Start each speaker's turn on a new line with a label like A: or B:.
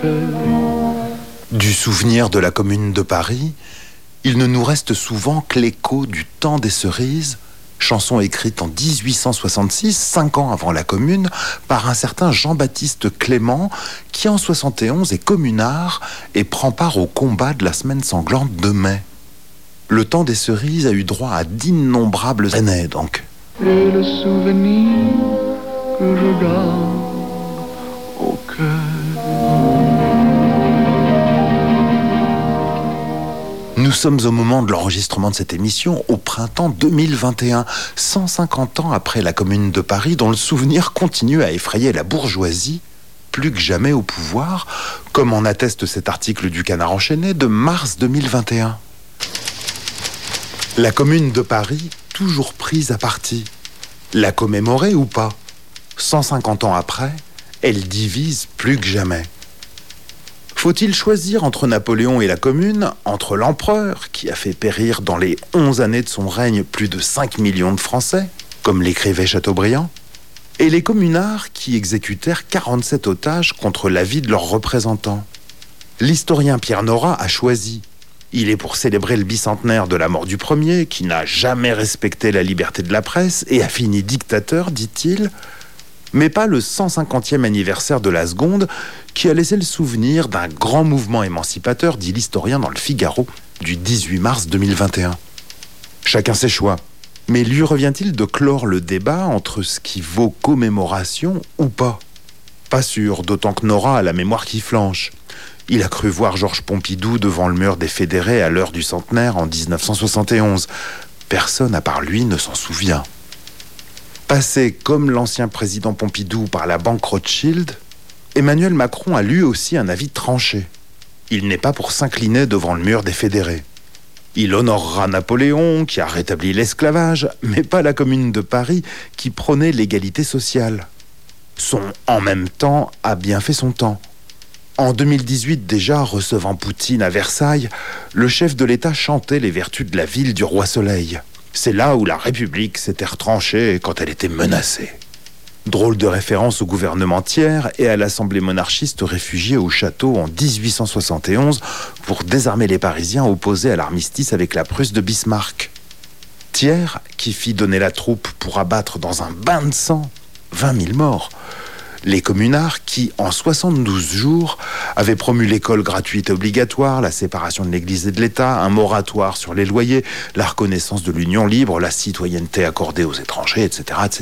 A: Du souvenir de la Commune de Paris, il ne nous reste souvent que l'écho du Temps des Cerises, chanson écrite en 1866, 5 ans avant la Commune, par un certain Jean-Baptiste Clément, qui en 71 est communard et prend part au combat de la semaine sanglante de mai. Le Temps des Cerises a eu droit à d'innombrables années, donc.
B: Et le souvenir que je garde au cœur.
A: Nous sommes au moment de l'enregistrement de cette émission, au printemps 2021, 150 ans après la Commune de Paris, dont le souvenir continue à effrayer la bourgeoisie, plus que jamais au pouvoir, comme en atteste cet article du Canard enchaîné de mars 2021. La Commune de Paris, toujours prise à partie. La commémorer ou pas ? 150 ans après, elle divise plus que jamais. Faut-il choisir entre Napoléon et la Commune, entre l'empereur, qui a fait périr dans les 11 années de son règne plus de 5 millions de Français, comme l'écrivait Chateaubriand, et les communards qui exécutèrent 47 otages contre l'avis de leurs représentants? L'historien Pierre Nora a choisi. Il est pour célébrer le bicentenaire de la mort du premier, qui n'a jamais respecté la liberté de la presse et a fini dictateur, dit-il, mais pas le 150e anniversaire de la seconde, qui a laissé le souvenir d'un grand mouvement émancipateur, dit l'historien dans le Figaro, du 18 mars 2021. Chacun ses choix. Mais lui revient-il de clore le débat entre ce qui vaut commémoration ou pas? Pas sûr, d'autant que Nora a la mémoire qui flanche. Il a cru voir Georges Pompidou devant le mur des Fédérés à l'heure du centenaire en 1971. Personne à part lui ne s'en souvient. Passé comme l'ancien président Pompidou par la banque Rothschild, Emmanuel Macron a lui aussi un avis tranché. Il n'est pas pour s'incliner devant le mur des Fédérés. Il honorera Napoléon, qui a rétabli l'esclavage, mais pas la Commune de Paris, qui prônait l'égalité sociale. Son « en même temps » a bien fait son temps. En 2018 déjà, recevant Poutine à Versailles, le chef de l'État chantait les vertus de la ville du roi Soleil. C'est là où la République s'était retranchée quand elle était menacée. Drôle de référence au gouvernement Thiers et à l'Assemblée monarchiste réfugiée au château en 1871 pour désarmer les Parisiens opposés à l'armistice avec la Prusse de Bismarck. Thiers, qui fit donner la troupe pour abattre dans un bain de sang 20 000 morts. Les communards qui, en 72 jours, avaient promu l'école gratuite et obligatoire, la séparation de l'Église et de l'État, un moratoire sur les loyers, la reconnaissance de l'union libre, la citoyenneté accordée aux étrangers, etc., etc.